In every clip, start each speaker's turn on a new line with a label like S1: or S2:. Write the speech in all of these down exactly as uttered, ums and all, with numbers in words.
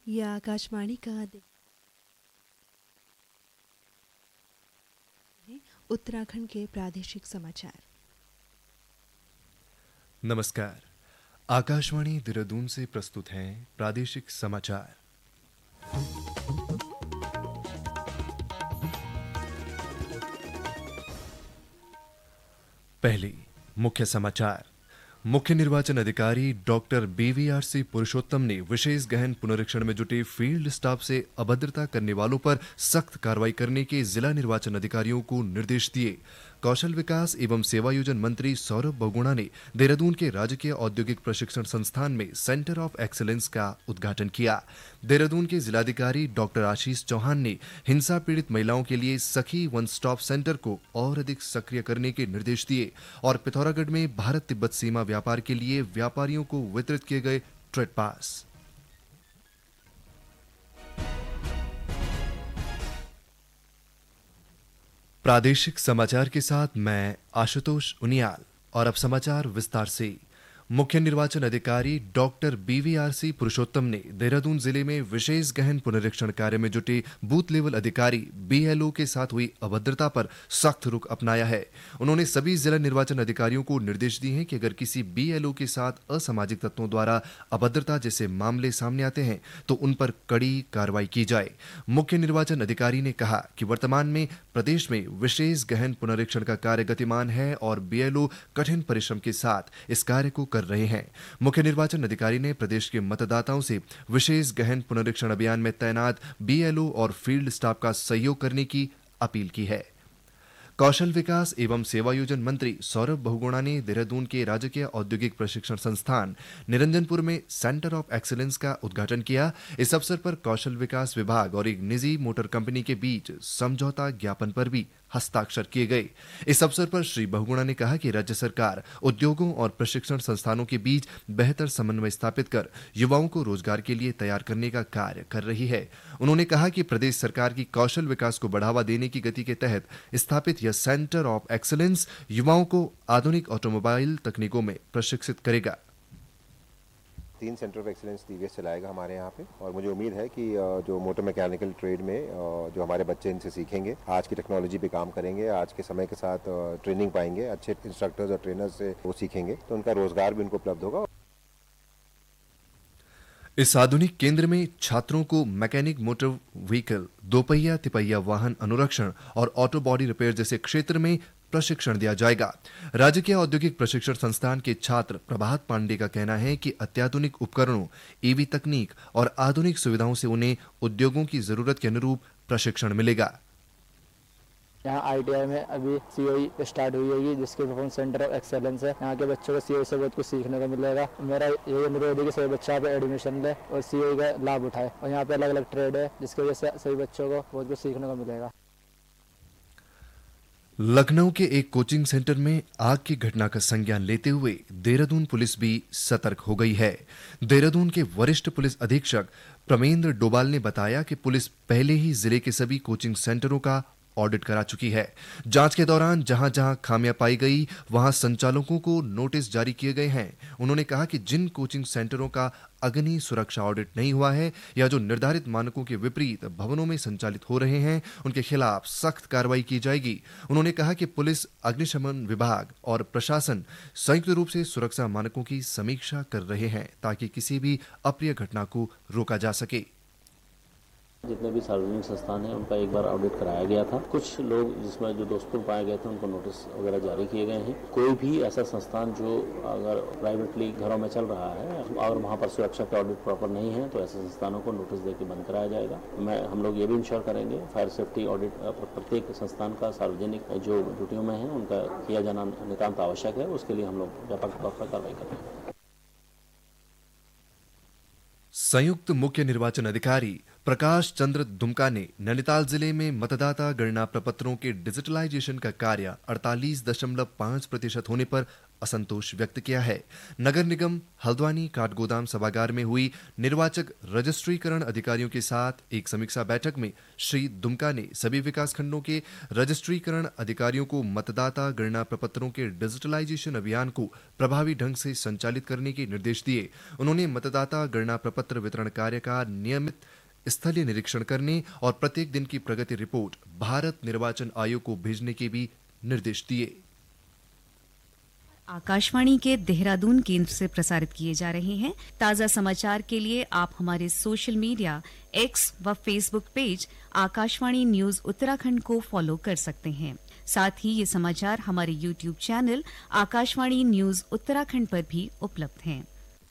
S1: ये आकाशवाणी का उत्तराखंड के प्रादेशिक समाचार।
S2: नमस्कार, आकाशवाणी देहरादून से प्रस्तुत हैं प्रादेशिक समाचार। पहले मुख्य समाचार। मुख्य निर्वाचन अधिकारी डॉक्टर बीवीआरसी पुरुषोत्तम ने विशेष गहन पुनरीक्षण में जुटे फील्ड स्टाफ से अभद्रता करने वालों पर सख्त कार्रवाई करने के जिला निर्वाचन अधिकारियों को निर्देश दिए। कौशल विकास एवं सेवायोजन मंत्री सौरभ बहुगुणा ने देहरादून के राजकीय औद्योगिक प्रशिक्षण संस्थान में सेंटर ऑफ एक्सीलेंस का उद्घाटन किया। देहरादून के जिलाधिकारी डॉक्टर आशीष चौहान ने हिंसा पीड़ित महिलाओं के लिए सखी वन स्टॉप सेंटर को और अधिक सक्रिय करने के निर्देश दिए और पिथौरागढ़ में भारत तिब्बत सीमा व्यापार के लिए व्यापारियों को वितरित किए गए ट्रेड पास। प्रादेशिक समाचार के साथ मैं आशुतोष उनियाल। और अब समाचार विस्तार से। मुख्य निर्वाचन अधिकारी डॉक्टर बीवीआरसी पुरुषोत्तम ने देहरादून जिले में विशेष गहन पुनरीक्षण कार्य में जुटे बूथ लेवल अधिकारी बीएलओ के साथ हुई अभद्रता पर सख्त रुख अपनाया है। उन्होंने सभी जिला निर्वाचन अधिकारियों को निर्देश दिए हैं कि अगर किसी बीएलओ के साथ असामाजिक तत्वों द्वारा अभद्रता जैसे मामले सामने आते हैं तो उन पर कड़ी कार्रवाई की जाए। मुख्य निर्वाचन अधिकारी ने कहा कि वर्तमान में प्रदेश में विशेष गहन पुनरीक्षण का कार्य गतिमान है और बीएलओ कठिन परिश्रम के साथ इस कार्य को कर रहे हैं। मुख्य निर्वाचन अधिकारी ने प्रदेश के मतदाताओं से विशेष गहन पुनरीक्षण अभियान में तैनात बीएलओ और फील्ड स्टाफ का सहयोग करने की अपील की है। कौशल विकास एवं सेवायोजन मंत्री सौरभ बहुगुणा ने देहरादून के राजकीय औद्योगिक प्रशिक्षण संस्थान निरंजनपुर में सेंटर ऑफ एक्सीलेंस का उद्घाटन किया। इस अवसर पर कौशल विकास विभाग और एक निजी मोटर कंपनी के बीच समझौता ज्ञापन पर भी हस्ताक्षर किए गए। इस अवसर पर श्री बहुगुणा ने कहा कि राज्य सरकार उद्योगों और प्रशिक्षण संस्थानों के बीच बेहतर समन्वय स्थापित कर युवाओं को रोजगार के लिए तैयार करने का कार्य कर रही है। उन्होंने कहा कि प्रदेश सरकार की कौशल विकास को बढ़ावा देने की गति के तहत स्थापित यह सेंटर ऑफ एक्सीलेंस युवाओं को आधुनिक ऑटोमोबाइल तकनीकों में प्रशिक्षित करेगा।
S3: तीन सेंटर ऑफ एक्सीलेंस टीवीएस चलाएगा हमारे यहाँ पे और मुझे उम्मीद है कि जो मोटर मैकेनिकल ट्रेड में जो हमारे बच्चे इनसे सीखेंगे, आज की टेक्नोलॉजी पे काम करेंगे, आज के समय के साथ ट्रेनिंग पाएंगे, अच्छे इंस्ट्रक्टर्स और ट्रेनर्स से वो सीखेंगे तो उनका रोजगार भी उनको उपलब्ध होगा।
S2: इस आधुनिक केंद्र में छात्रों को मैकेनिक मोटर व्हीकल, दोपहिया तिपहिया वाहन अनुरक्षण और ऑटो बॉडी रिपेयर जैसे क्षेत्र में प्रशिक्षण दिया जाएगा। राज्य के औद्योगिक प्रशिक्षण संस्थान के छात्र प्रभात पांडे का कहना है कि अत्याधुनिक उपकरणों, ईवी तकनीक और आधुनिक सुविधाओं से उन्हें उद्योगों की जरूरत के अनुरूप प्रशिक्षण मिलेगा।
S4: यहाँ आईटीआई में अभी सीओई स्टार्ट हुई होगी जिसके परफॉर्मेंस सेंटर ऑफ एक्सेलेंस है। यहाँ के बच्चों को सीओई से बहुत कुछ सीखने को मिलेगा। मेरा ये अनुरोध है कि सभी बच्चा यहाँ पे एडमिशन ले और सीओई का लाभ उठाए और यहाँ पे अलग अलग ट्रेड है जिसकी वजह से सभी बच्चों को बहुत कुछ सीखने को मिलेगा।
S2: लखनऊ के एक कोचिंग सेंटर में आग की घटना का संज्ञान लेते हुए देहरादून पुलिस भी सतर्क हो गई है। देहरादून के वरिष्ठ पुलिस अधीक्षक प्रमेंद्र डोभाल ने बताया कि पुलिस पहले ही जिले के सभी कोचिंग सेंटरों का ऑडिट करा चुकी है। जांच के दौरान जहां जहां खामियां पाई गई वहां संचालकों को नोटिस जारी किए गए हैं। उन्होंने कहा कि जिन कोचिंग सेंटरों का अग्नि सुरक्षा ऑडिट नहीं हुआ है या जो निर्धारित मानकों के विपरीत भवनों में संचालित हो रहे हैं उनके खिलाफ सख्त कार्रवाई की जाएगी। उन्होंने कहा कि पुलिस, अग्निशमन विभाग और प्रशासन संयुक्त रूप से सुरक्षा मानकों की समीक्षा कर रहे हैं ताकि किसी भी अप्रिय घटना को रोका जा सके।
S5: जितने भी सार्वजनिक संस्थान हैं उनका एक बार ऑडिट कराया गया था। कुछ लोग जिसमें जो दोषपूर्ण पाए गए थे उनको नोटिस वगैरह जारी किए गए हैं। कोई भी ऐसा संस्थान जो अगर प्राइवेटली घरों में चल रहा है और वहाँ पर सुरक्षा का ऑडिट प्रॉपर नहीं है तो ऐसे संस्थानों को नोटिस देकर बंद कराया जाएगा। मैं हम लोग ये भी इंश्योर करेंगे फायर सेफ्टी ऑडिट प्रत्येक संस्थान का सार्वजनिक जो ड्यूटियों में है उनका किया जाना नितांत आवश्यक है। उसके लिए हम लोग व्यापक तौर पर कार्रवाई करेंगे।
S2: संयुक्त मुख्य निर्वाचन अधिकारी प्रकाश चंद्र दुमका ने नैनीताल जिले में मतदाता गणना प्रपत्रों के डिजिटलाइजेशन का कार्य अड़तालीस दशमलव पाँच प्रतिशत होने पर असंतोष व्यक्त किया है। नगर निगम हल्द्वानी काठगोदाम सभागार में हुई निर्वाचक रजिस्ट्रीकरण अधिकारियों के साथ एक समीक्षा बैठक में श्री दुमका ने सभी विकास खंडों के रजिस्ट्रीकरण अधिकारियों को मतदाता गणना प्रपत्रों के डिजिटलाइजेशन अभियान को प्रभावी ढंग से संचालित करने के निर्देश दिए। उन्होंने मतदाता गणना प्रपत्र वितरण कार्य का नियमित स्थलीय निरीक्षण करने और प्रत्येक दिन की प्रगति रिपोर्ट भारत निर्वाचन आयोग को भेजने के भी निर्देश दिए।
S6: आकाशवाणी के देहरादून केंद्र से प्रसारित किए जा रहे हैं। ताज़ा समाचार के लिए आप हमारे सोशल मीडिया एक्स व Facebook page Akashvani news Uttarakhand को फॉलो कर सकते हैं। साथ ही ये समाचार हमारे YouTube channel Akashvani news Uttarakhand पर भी उपलब्ध हैं।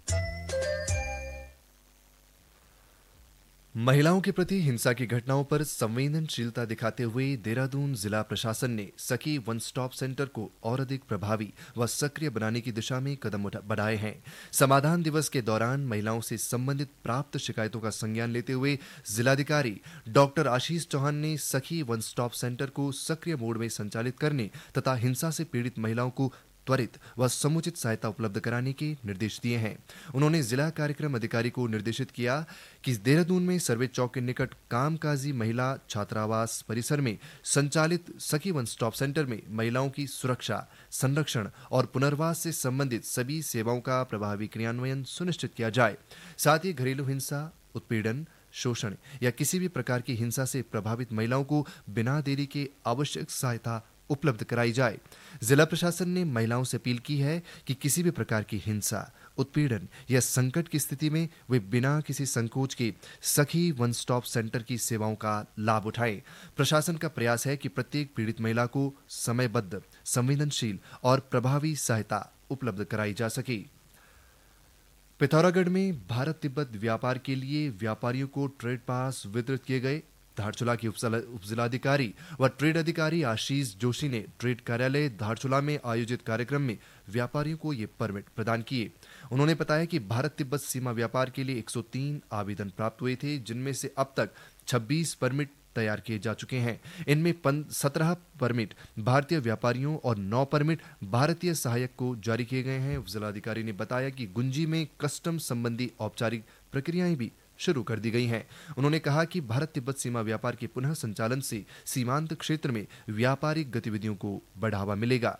S2: महिलाओं के प्रति हिंसा की घटनाओं पर संवेदनशीलता दिखाते हुए देहरादून जिला प्रशासन ने सखी वन स्टॉप सेंटर को और अधिक प्रभावी व सक्रिय बनाने की दिशा में कदम बढ़ाए हैं। समाधान दिवस के दौरान महिलाओं से संबंधित प्राप्त शिकायतों का संज्ञान लेते हुए जिलाधिकारी डॉक्टर आशीष चौहान ने सखी वन स्टॉप सेंटर को सक्रिय मोड में संचालित करने तथा हिंसा से पीड़ित महिलाओं को त्वरित व समुचित सहायता उपलब्ध कराने के निर्देश दिए हैं। उन्होंने जिला कार्यक्रम अधिकारी को निर्देशित किया कि देहरादून में सर्वे चौक के निकट कामकाजी महिला छात्रावास परिसर में संचालित सखी वन स्टॉप सेंटर में महिलाओं की सुरक्षा, संरक्षण और पुनर्वास से संबंधित सभी सेवाओं का प्रभावी क्रियान्वयन सुनिश्चित किया जाए। साथ ही घरेलू हिंसा, उत्पीड़न, शोषण या किसी भी प्रकार की हिंसा से प्रभावित महिलाओं को बिना देरी के आवश्यक सहायता उपलब्ध कराई जाए। जिला प्रशासन ने महिलाओं से अपील की है कि किसी भी प्रकार की हिंसा, उत्पीड़न या संकट की स्थिति में वे बिना किसी संकोच के सखी वन स्टॉप सेंटर की सेवाओं का लाभ उठाएं। प्रशासन का प्रयास है कि प्रत्येक पीड़ित महिला को समयबद्ध, संवेदनशील और प्रभावी सहायता उपलब्ध कराई जा सके। पिथौरागढ़ में भारत तिब्बत व्यापार के लिए व्यापारियों को ट्रेड पास वितरित किए गए। धारचूला के उपजिलाधिकारी व ट्रेड अधिकारी आशीष जोशी ने ट्रेड कार्यालय धारचूला में आयोजित कार्यक्रम में व्यापारियों को ये परमिट प्रदान किए। उन्होंने बताया कि भारत तिब्बत सीमा व्यापार के लिए एक सौ तीन आवेदन प्राप्त हुए थे, जिनमें से अब तक छब्बीस परमिट तैयार किए जा चुके हैं। इनमें सत्रह परमिट भारतीय व्यापारियों और नौ परमिट भारतीय सहायक को जारी किए गए हैं। जिलाधिकारी ने बताया कि गुंजी में कस्टम संबंधी औपचारिक प्रक्रियाएं भी शुरू कर दी गई हैं। उन्होंने कहा कि भारत तिब्बत सीमा व्यापार के पुनः संचालन से सीमांत क्षेत्र में व्यापारिक गतिविधियों को बढ़ावा मिलेगा।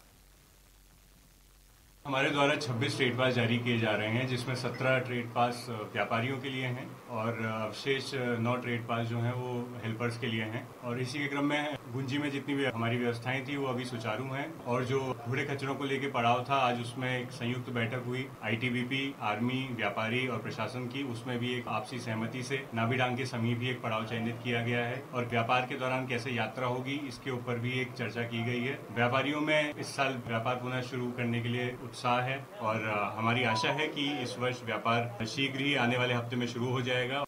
S7: हमारे द्वारा छब्बीस ट्रेड पास जारी किए जा रहे हैं, जिसमें सत्रह ट्रेड पास व्यापारियों के लिए हैं और अवशेष नौ ट्रेड पास जो हैं वो हेल्पर्स के लिए हैं। और इसी के क्रम में गुंजी में जितनी भी हमारी व्यवस्थाएं थी वो अभी सुचारू हैं। और जो कूड़े कचरों को लेकर पड़ाव था, आज उसमें एक संयुक्त बैठक हुई आईटीबीपी, आर्मी, व्यापारी और प्रशासन की। उसमें भी एक आपसी सहमति से नाभिडांग के समीप भी एक पड़ाव चयनित किया गया है और व्यापार के दौरान कैसे यात्रा होगी इसके ऊपर भी एक चर्चा की गई है। व्यापारियों में इस साल व्यापार पुनः शुरू करने के लिए उत्साह है और हमारी आशा है कि इस वर्ष व्यापार शीघ्र ही आने वाले हफ्ते में शुरू हो जाएगा।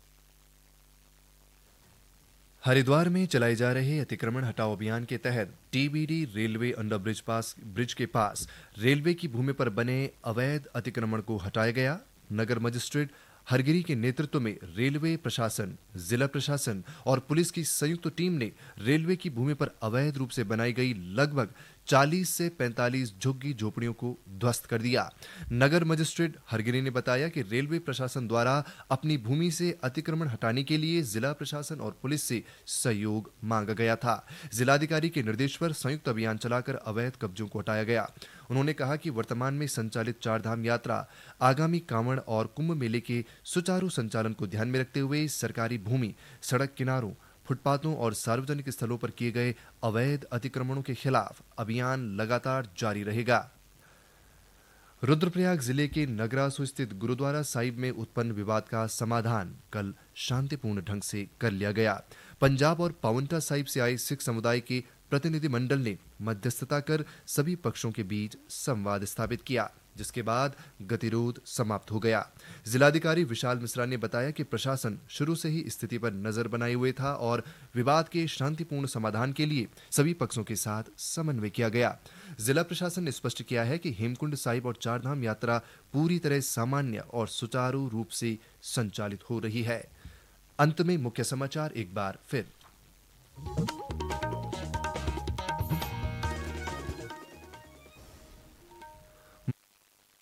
S2: हरिद्वार में चलाए जा रहे अतिक्रमण हटाओ अभियान के तहत टीबीडी रेलवे अंडरब्रिज पास ब्रिज के पास रेलवे की भूमि पर बने अवैध अतिक्रमण को हटाया गया। नगर मजिस्ट्रेट हरगिरी के नेतृत्व में रेलवे प्रशासन, जिला प्रशासन और पुलिस की संयुक्त टीम ने रेलवे की भूमि पर अवैध रूप से बनाई गई लगभग चालीस से पैंतालीस झुग्गी झोपड़ियों को ध्वस्त कर दिया। नगर मजिस्ट्रेट हरगिरी ने बताया कि रेलवे प्रशासन द्वारा अपनी भूमि से अतिक्रमण हटाने के लिए जिला प्रशासन और पुलिस से सहयोग मांगा गया था। जिलाधिकारी के निर्देश पर संयुक्त अभियान चलाकर अवैध कब्जों को हटाया गया। उन्होंने कहा कि वर्तमान में संचालित चारधाम यात्रा, आगामी कांवड़ और कुंभ मेले के सुचारू संचालन को ध्यान में रखते हुए सरकारी भूमि, सड़क किनारों, फुटपाथों और सार्वजनिक स्थलों पर किए गए अवैध अतिक्रमणों के खिलाफ अभियान लगातार जारी रहेगा। रुद्रप्रयाग जिले के नगरासू स्थित गुरुद्वारा साहिब में उत्पन्न विवाद का समाधान कल शांतिपूर्ण ढंग से कर लिया गया। पंजाब और पावंटा साहिब से आए सिख समुदाय के प्रतिनिधिमंडल ने मध्यस्थता कर सभी पक्षों के बीच संवाद स्थापित किया, जिसके बाद गतिरोध समाप्त हो गया। जिलाधिकारी विशाल मिश्रा ने बताया कि प्रशासन शुरू से ही स्थिति पर नजर बनाए हुए था और विवाद के शांतिपूर्ण समाधान के लिए सभी पक्षों के साथ समन्वय किया गया। जिला प्रशासन ने स्पष्ट किया है कि हेमकुंड साहिब और चारधाम यात्रा पूरी तरह सामान्य और सुचारू रूप से संचालित हो रही है। अंत में मुख्य समाचार एक बार फिर।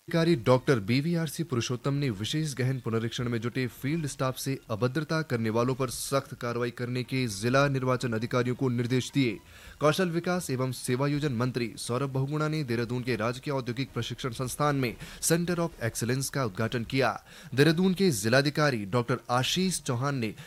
S2: अधिकारी डॉक्टर बीवीआरसी पुरुषोत्तम ने विशेष गहन पुनरीक्षण में जुटे फील्ड स्टाफ से अभद्रता करने वालों पर सख्त कार्रवाई करने के जिला निर्वाचन अधिकारियों को निर्देश दिए। कौशल विकास एवं सेवायोजन मंत्री सौरभ बहुगुणा ने देहरादून के राजकीय औद्योगिक प्रशिक्षण संस्थान में सेंटर ऑफ एक्सीलेंस का उद्घाटन किया। देहरादून के जिलाधिकारी डॉक्टर आशीष चौहान ने